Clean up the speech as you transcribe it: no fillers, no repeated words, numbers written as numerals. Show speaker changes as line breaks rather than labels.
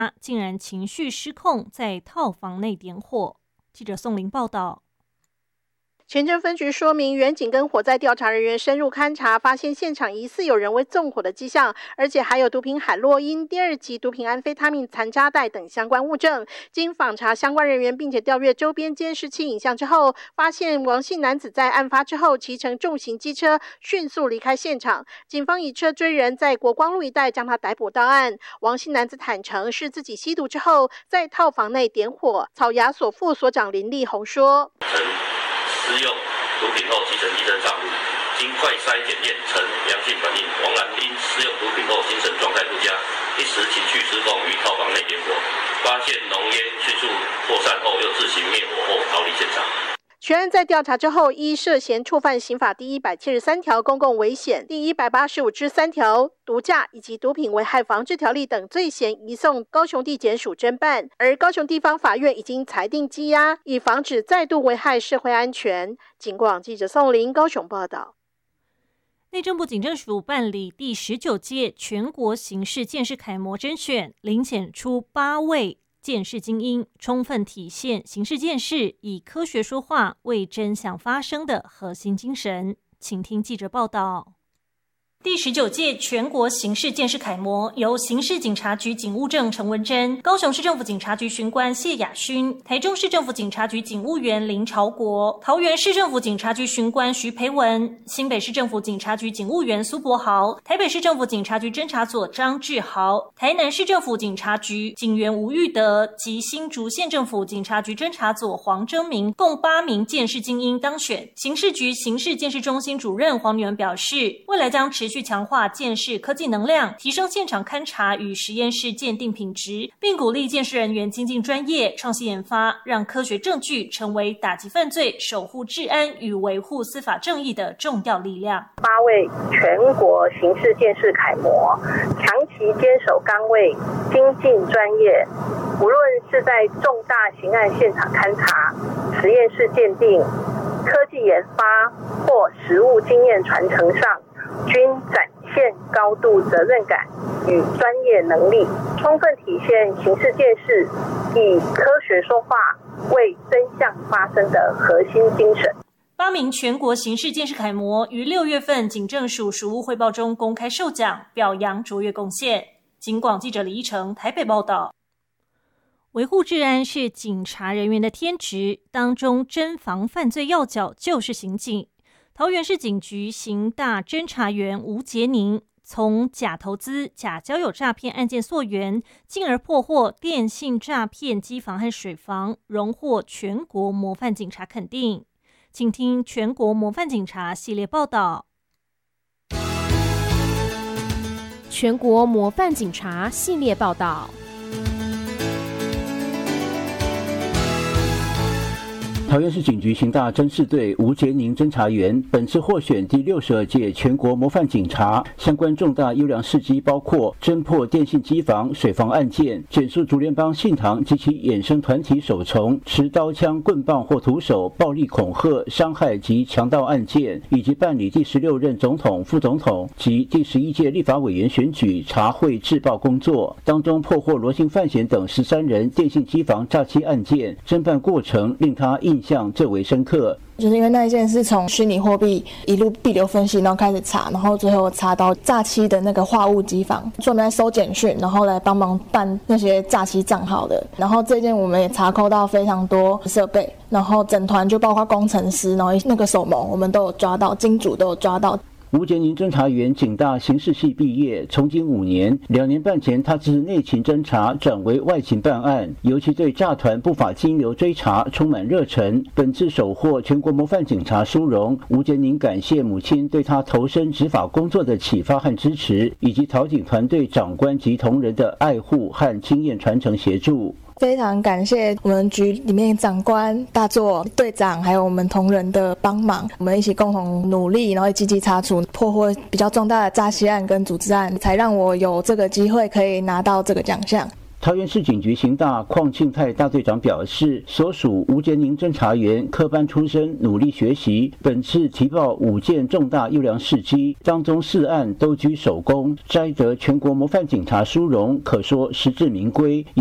竟然情绪失控，在套房内点火。记者宋玲报道。
前镇分局说明，员警跟火灾调查人员深入勘查，发现现场疑似有人为纵火的迹象，而且还有毒品海洛因、第2级毒品安非他命残渣带等相关物证。经访查相关人员，并且调阅周边监视器影像之后，发现王姓男子在案发之后骑乘重型机车迅速离开现场，警方以车追人，在国光路一带将他逮捕到案。王姓男子坦承是自己吸毒之后在套房内点火。草衙所副所长林立宏说，
施用毒品后骑乘机车上路，经快筛检验呈阳性反应，王然因施用毒品后精神状态不佳，一时情绪失控于套房内点火，发现浓烟迅速扩散后，又自行灭火后逃离现场。
全案在调查之后，依涉嫌触犯刑法第173条公共危险、第185之3条毒驾以及毒品危害防治条例等罪嫌，移送高雄地检署侦办。而高雄地方法院已经裁定羁押，以防止再度危害社会安全。警广记者宋玲高雄报道。
内政部警政署办理第19届全国刑事鉴识楷模甄选，遴选出8位鉴识精英，充分体现刑事鉴识以科学说话、为真相发声的核心精神。请听记者报道。第19届全国刑事鉴识楷模由刑事警察局警务正陈文珍、高雄市政府警察局巡官谢雅勋、台中市政府警察局警务员林朝国、桃园市政府警察局巡官徐培文、新北市政府警察局警务员苏柏豪、台北市政府警察局侦查所张志豪、台南市政府警察局警员吴玉德及新竹县政府警察局侦查所黄征明共8名鉴识精英当选。刑事局刑事鉴识中心主任黄女文表示，未来将持续强化鉴识科技能量，提升现场勘查与实验室鉴定品质，并鼓励鉴识人员精进专业、创新研发，让科学证据成为打击犯罪、守护治安与维护司法正义的重要力量。
8位全国刑事鉴识楷模，长期坚守岗位，精进专业，无论是在重大刑案现场勘查、实验室鉴定、科技研发或实务经验传承上，均展现高度责任感与专业能力，充分体现刑事鉴识以科学说话、为真相发声的核心精神。
8名全国刑事鉴识楷模于6月份警政署署务汇报中公开授奖，表扬卓越贡献。警广记者李一成台北报道。维护治安是警察人员的天职，当中侦防犯罪要角就是刑警。桃园市警局刑大侦查员吴杰宁从假投资、假交友诈骗案件溯源，进而破获电信诈骗机房和水房，荣获全国模范警察肯定。请听全国模范警察系列报道。
全国模范警察系列报道。
桃园市警局刑大侦视队吴杰宁侦查员本次获选第62届全国模范警察，相关重大优良事迹包括侦破电信机房、水房案件，检肃竹联帮信堂及其衍生团体首从持刀枪、棍棒或徒手暴力恐吓、伤害及强盗案件，以及办理第16任总统、副总统及第11届立法委员选举查贿制报工作，当中破获罗姓犯嫌等13人电信机房诈欺案件，侦办过程令他印象最为深刻。
就是因为那一件是从虚拟货币一路币流分析，然后开始查，然后最后查到诈欺的那个话务机房，所以我们在收简讯，然后来帮忙办那些诈欺账号的。然后这件我们也查扣到非常多设备，然后整团就包括工程师，然后那个守谋我们都有抓到，金主都有抓到。
吴杰宁侦查员警大刑事系毕业，从警5年，2年半前他自内勤侦查转为外勤办案，尤其对诈团不法金流追查充满热忱。本次首获全国模范警察殊荣，吴杰宁感谢母亲对他投身执法工作的启发和支持，以及桃警团队长官及同仁的爱护和经验传承协助。
非常感谢我们局里面长官、大作、队长，还有我们同仁的帮忙，我们一起共同努力，然后积极查处破获比较重大的诈欺案跟组织案，才让我有这个机会可以拿到这个奖项。
桃园市警局刑大邝庆泰大队长表示，所属吴杰宁侦查员科班出身，努力学习，本次提报5件重大优良事迹，当中4案都居首功，摘得全国模范警察殊荣，可说实至名归。